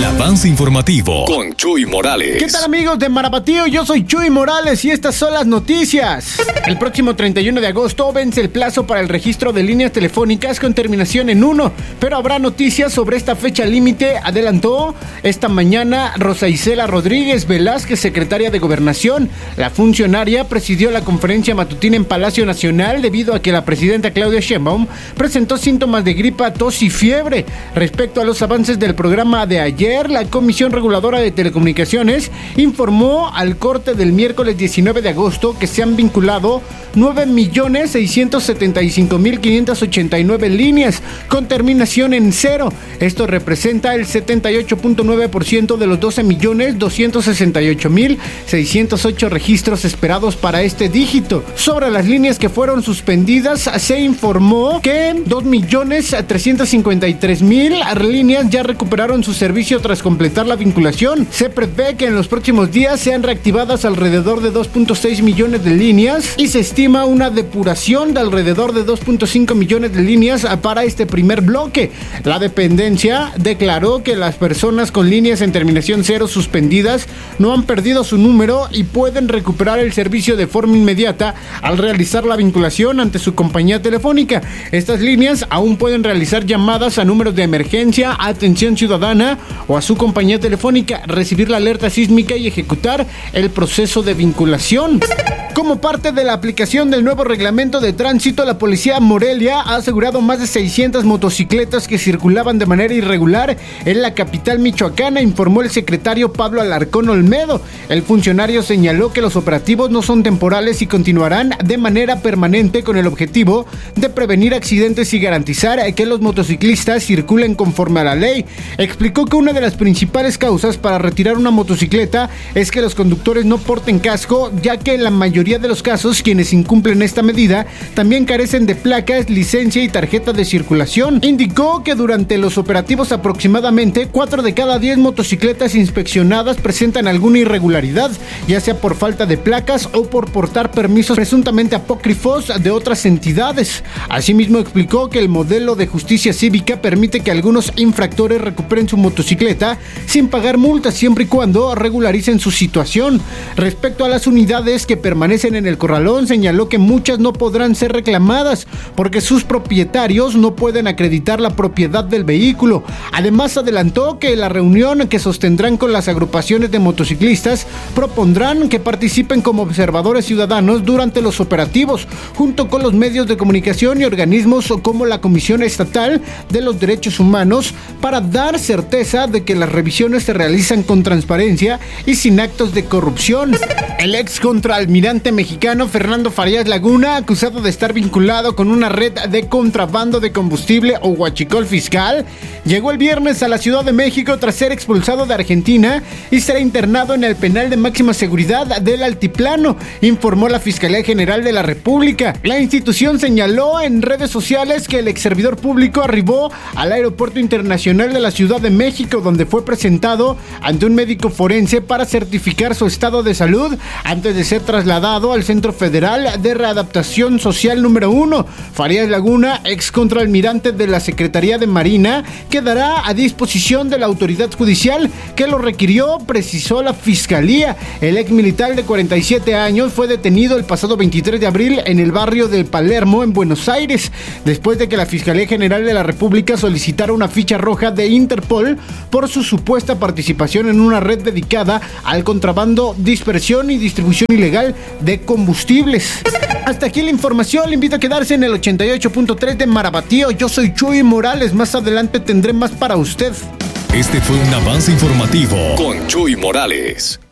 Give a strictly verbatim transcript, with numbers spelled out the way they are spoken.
avance informativo con Chuy Morales. ¿Qué tal, amigos de Marabatío? Yo soy Chuy Morales y estas son las noticias. El próximo treinta y uno de agosto vence el plazo para el registro de líneas telefónicas con terminación en uno, pero habrá noticias sobre esta fecha límite, adelantó esta mañana Rosa Isela Rodríguez Velázquez, secretaria de Gobernación. La funcionaria presidió la conferencia matutina en Palacio Nacional debido a que la presidenta Claudia Sheinbaum presentó síntomas de gripa, tos y fiebre. Respecto a los avances del programa de ayer, la Comisión Reguladora de Telecomunicaciones informó al corte del miércoles diecinueve de agosto que se han vinculado nueve millones seiscientos setenta y cinco mil quinientas ochenta y nueve líneas con terminación en cero. Esto representa el setenta y ocho punto nueve por ciento de los doce millones doscientos sesenta y ocho mil seiscientos ocho registros esperados para este dígito. Sobre las líneas que fueron suspendidas, se informó que dos millones trescientos cincuenta y tres mil líneas ya recuperaron su servicio tras completar la vinculación. Se prevé que en los próximos días sean reactivadas alrededor de dos punto seis millones de líneas y se estima una depuración de alrededor de dos punto cinco millones de líneas para este primer bloque. La dependencia declaró que las personas con líneas en terminación cero suspendidas no han perdido su número y pueden recuperar el servicio de forma inmediata al realizar la vinculación ante su compañía telefónica. Estas líneas aún pueden realizar llamadas a números de emergencia, atención ciudadana o a su compañía telefónica, recibir la alerta sísmica y ejecutar el proceso de vinculación. Como parte de la aplicación del nuevo reglamento de tránsito, la policía Morelia ha asegurado más de seiscientas motocicletas que circulaban de manera irregular en la capital michoacana, informó el secretario Pablo Alarcón Olmedo. El funcionario señaló que los operativos no son temporales y continuarán de manera permanente con el objetivo de prevenir accidentes y garantizar que los motociclistas circulen conforme a la ley. Explicó que una de las principales causas para retirar una motocicleta es que los conductores no porten casco, ya que en la mayoría de los casos quienes incumplen esta medida también carecen de placas, licencia y tarjeta de circulación. Indicó que durante los operativos aproximadamente cuatro de cada diez motocicletas inspeccionadas presentan alguna irregularidad, ya sea por falta de placas o por portar permisos presuntamente apócrifos de otras entidades. Asimismo explicó que el modelo de justicia cívica permite que algunos infractores recuperen su motocicleta sin pagar multas siempre y cuando regularicen su situación. Respecto a las unidades que permanecen en el corralón, señaló que muchas no podrán ser reclamadas porque sus propietarios no pueden acreditar la propiedad del vehículo. Además, adelantó que la reunión que sostendrán con las agrupaciones de motociclistas propondrán que participen como observadores ciudadanos durante los operativos, junto con los medios de comunicación y organismos como la Comisión Estatal de los Derechos Humanos, para dar certeza de que las revisiones se realizan con transparencia y sin actos de corrupción. El ex contraalmirante mexicano Fernando Farías Laguna, acusado de estar vinculado con una red de contrabando de combustible o huachicol fiscal, llegó el viernes a la Ciudad de México tras ser expulsado de Argentina y será internado en el penal de máxima seguridad del Altiplano, informó la Fiscalía General de la República. La institución señaló en redes sociales que el ex servidor público arribó al Aeropuerto Internacional de la Ciudad de México, donde fue presentado ante un médico forense para certificar su estado de salud antes de ser trasladado al Centro Federal de Readaptación Social número uno. Farías Laguna, ex contraalmirante de la Secretaría de Marina, quedará a disposición de la autoridad judicial que lo requirió, precisó la Fiscalía. El ex militar de cuarenta y siete años fue detenido el pasado veintitrés de abril en el barrio de Palermo, en Buenos Aires, después de que la Fiscalía General de la República solicitara una ficha roja de Interpol por su supuesta participación en una red dedicada al contrabando, dispersión y distribución ilegal de combustibles. Hasta aquí la información, le invito a quedarse en el ochenta y ocho punto tres de Marabatío. Yo soy Chuy Morales, más adelante tendré más para usted. Este fue un avance informativo con Chuy Morales.